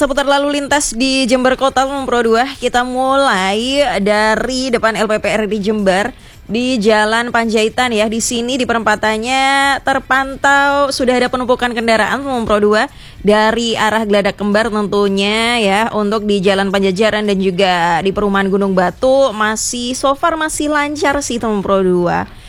Seputar lalu lintas di Jember Kota Pro 2, kita mulai dari depan LPPR di Jember di Jalan Panjaitan ya. Di sini di perempatannya terpantau sudah ada penumpukan kendaraan Pro 2 dari arah Geladak Kembar tentunya ya, untuk di Jalan Panjajaran dan juga di Perumahan Gunung Batu masih so far masih lancar sih Pro 2.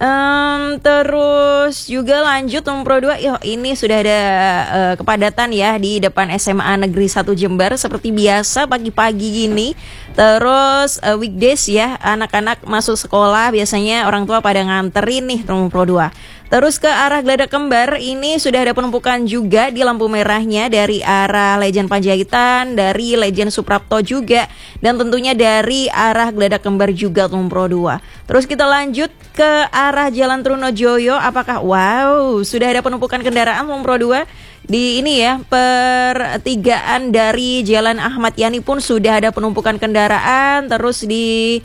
Terus juga lanjut Pro 2, ini sudah ada kepadatan ya di depan SMA Negeri 1 Jember seperti biasa pagi-pagi gini. Terus weekdays ya, anak-anak masuk sekolah biasanya orang tua pada nganterin nih Pro 2. Terus ke arah Geladak Kembar ini sudah ada penumpukan juga di lampu merahnya dari arah Lejen Panjaitan, dari Lejen Suprapto juga, dan tentunya dari arah Geladak Kembar juga Pro 2. Terus kita lanjut ke arah Jalan Trunojoyo. Apakah sudah ada penumpukan kendaraan Pro 2 di ini ya, pertigaan dari Jalan Ahmad Yani pun sudah ada penumpukan kendaraan. Terus di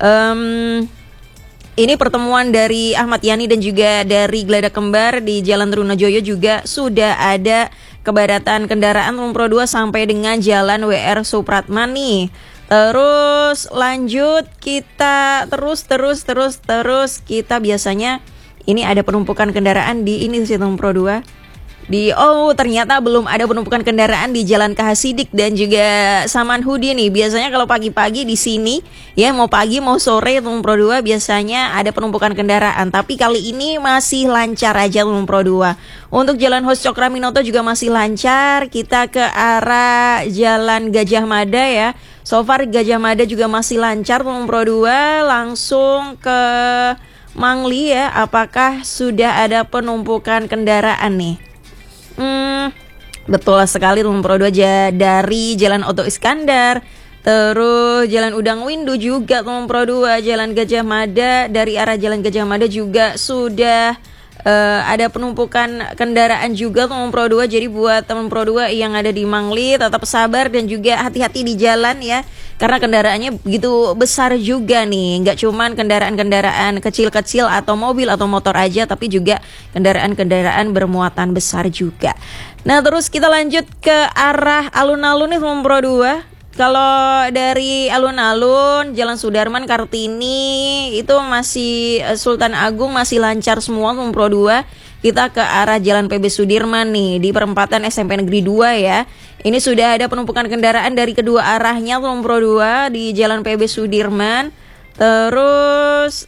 ini pertemuan dari Ahmad Yani dan juga dari Geladak Kembar di Jalan Trunojoyo juga sudah ada kepadatan kendaraan Pro 2 sampai dengan Jalan WR Supratman nih. Terus lanjut kita terus kita biasanya ini ada penumpukan kendaraan di ini sih Pro 2. Ternyata belum ada penumpukan kendaraan di Jalan Kahasidik dan juga Saman Hudi nih. Biasanya kalau pagi-pagi di sini ya, mau pagi mau sore Pro 2 biasanya ada penumpukan kendaraan, tapi kali ini masih lancar aja Pro 2. Untuk Jalan Hos Cokraminoto juga masih lancar. Kita ke arah Jalan Gajah Mada ya. So far Gajah Mada juga masih lancar Pro 2. Langsung ke Mangli ya. Apakah sudah ada penumpukan kendaraan nih? Betul sekali Pro 2 aja dari Jalan Oto Iskandar. Terus Jalan Udang Windu juga Pro 2. Jalan Gajah Mada, dari arah Jalan Gajah Mada juga sudah ada penumpukan kendaraan juga Pro 2. Jadi buat teman Pro 2 yang ada di Mangli tetap sabar dan juga hati-hati di jalan ya, karena kendaraannya begitu besar juga nih. Nggak cuman kendaraan-kendaraan kecil-kecil atau mobil atau motor aja, tapi juga kendaraan-kendaraan bermuatan besar juga. Nah terus kita lanjut ke arah alun-alun nih Pro 2. Kalau dari alun-alun Jalan Sudarman, Kartini itu masih Sultan Agung masih lancar semua Pro 2. Kita ke arah Jalan PB Sudirman nih di perempatan SMP Negeri 2 ya. Ini sudah ada penumpukan kendaraan dari kedua arahnya Pro 2 di Jalan PB Sudirman. Terus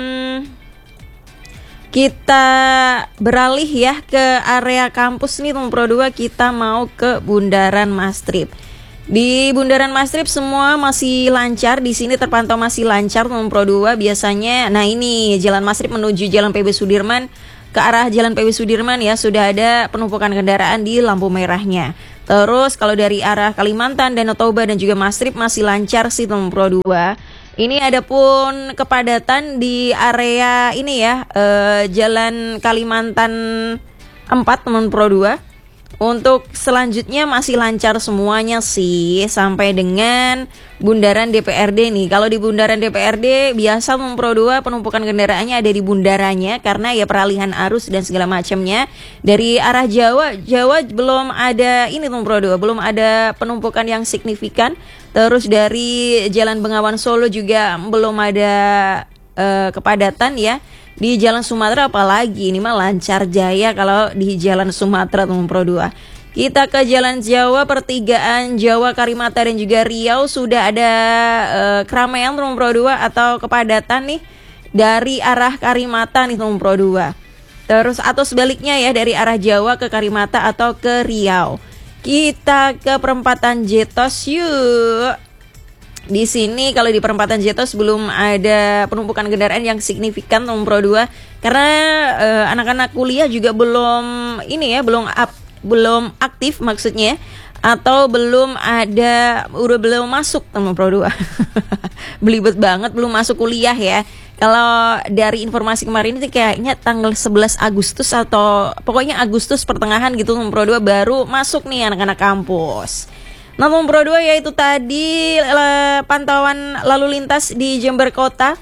kita beralih ya ke area kampus nih Pro 2. Kita mau ke Bundaran Mastrip. Di Bundaran Mastrip semua masih lancar, di sini terpantau masih lancar Pro 2 biasanya. Nah ini Jalan Mastrip menuju Jalan PB Sudirman, ke arah Jalan PB Sudirman ya, sudah ada penumpukan kendaraan di lampu merahnya. Terus kalau dari arah Kalimantan, Danau Toba dan juga Mastrip masih lancar sih Pro 2. Ini ada pun kepadatan di area ini ya, Jalan Kalimantan 4 Pro 2. Untuk selanjutnya masih lancar semuanya sih sampai dengan Bundaran DPRD nih. Kalau di Bundaran DPRD biasa Pro 2 penumpukan kendaraannya ada di bundaranya karena ya peralihan arus dan segala macamnya. Dari arah Jawa belum ada ini Pro 2, belum ada penumpukan yang signifikan. Terus dari Jalan Bengawan Solo juga belum ada kepadatan ya. Di Jalan Sumatera apalagi, ini mah lancar jaya kalau di Jalan Sumatera Pro 2. Kita ke Jalan Jawa, pertigaan Jawa, Karimata dan juga Riau sudah ada keramaian Pro 2 atau kepadatan nih dari arah Karimata nih Pro 2. Terus atau sebaliknya ya, dari arah Jawa ke Karimata atau ke Riau. Kita ke perempatan Jetos yuk. Di sini kalau di perempatan Jetos belum ada penumpukan kendaraan yang signifikan Pro 2 karena anak-anak kuliah juga belum aktif maksudnya, atau belum masuk Pro 2. Belibet banget belum masuk kuliah ya. Kalau dari informasi kemarin itu kayaknya tanggal 11 Agustus atau pokoknya Agustus pertengahan gitu Pro 2 baru masuk nih anak-anak kampus. Pro 2 yaitu tadi pantauan lalu lintas di Jember Kota.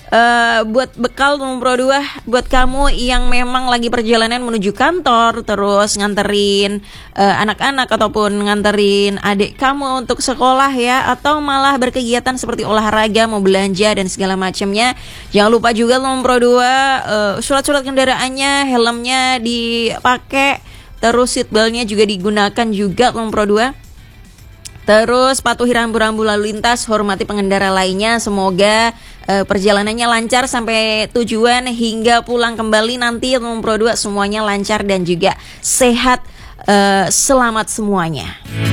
buat bekal nomor Pro 2 buat kamu yang memang lagi perjalanan menuju kantor, terus nganterin anak-anak ataupun nganterin adik kamu untuk sekolah ya, atau malah berkegiatan seperti olahraga, mau belanja dan segala macamnya. Jangan lupa juga nomor Pro 2 surat-surat kendaraannya, helmnya dipakai, terus seatbeltnya juga digunakan juga nomor Pro 2. Terus patuhi rambu-rambu lalu lintas, hormati pengendara lainnya. Semoga perjalanannya lancar sampai tujuan hingga pulang kembali nanti nomor Pro 2 semuanya lancar dan juga sehat, selamat semuanya.